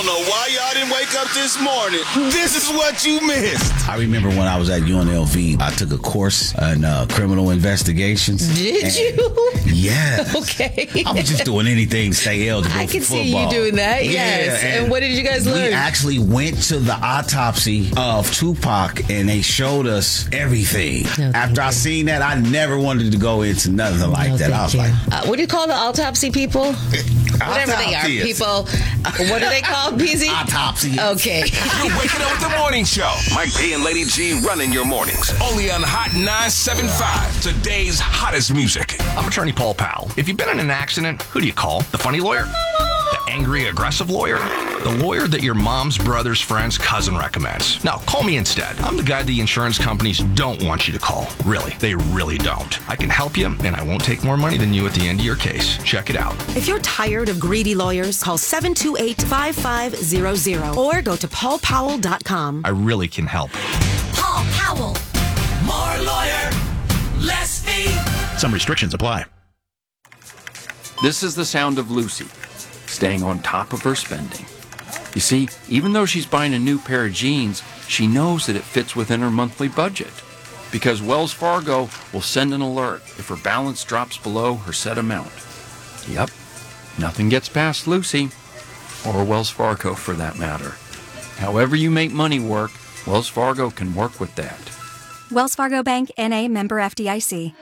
don't know why y'all didn't wake up this morning. This is what you missed. I remember when I was at UNLV, I took a course in criminal investigations. Did you? Yeah. Okay. I was just doing anything to stay eligible I for can football. see you doing that, Yeah, yes. And what did you guys learn? We actually went to the autopsy of Tupac, and they showed us everything. No, After I seen that, I never wanted to go into nothing like No, that. I was thank like, you. What do you call the autopsy people? Whatever they are, autopsies. people. What are they called, PZ? Autopsy. Okay. You're waking up with the morning show. Mike P and Lady G running your mornings. Only on Hot 975. Today's hottest music. I'm attorney Paul Powell. If you've been in an accident, who do you call? The funny lawyer? The angry, aggressive lawyer? The lawyer that your mom's brother's friend's cousin recommends. No, call me instead. I'm the guy the insurance companies don't want you to call. Really, they really don't. I can help you, and I won't take more money than you at the end of your case. Check it out. If you're tired of greedy lawyers, call 728-5500 or go to paulpowell.com. I really can help. Paul Powell. More lawyer, less fee. Some restrictions apply. This is the sound of Lucy, staying on top of her spending. You see, even though she's buying a new pair of jeans, she knows that it fits within her monthly budget. Because Wells Fargo will send an alert if her balance drops below her set amount. Yep, nothing gets past Lucy, or Wells Fargo for that matter. However you make money work, Wells Fargo can work with that. Wells Fargo Bank, N.A., member FDIC.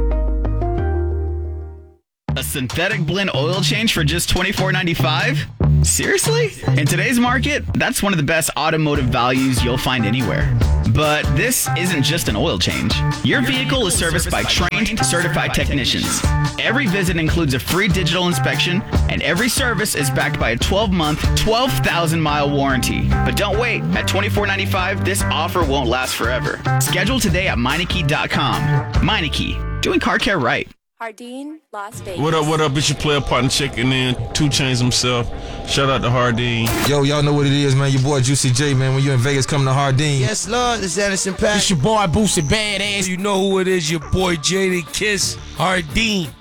A synthetic blend oil change for just $24.95? Seriously? In today's market, that's one of the best automotive values you'll find anywhere. But this isn't just an oil change. Your vehicle is serviced by trained, certified technicians. Every visit includes a free digital inspection, and every service is backed by a 12-month, 12,000-mile warranty. But don't wait. At $24.95, this offer won't last forever. Schedule today at Meineke.com. Meineke, doing car care right. Hardin, Las Vegas. What up? It's your player partner checking in. 2 Chainz himself. Shout out to Hardin. Yo, y'all know what it is, man. Your boy Juicy J, man. When you in Vegas, come to Hardin. Yes, Lord. This is Anderson Paak. It's your boy Boosie Badass. You know who it is, your boy Jada Kiss Hardin.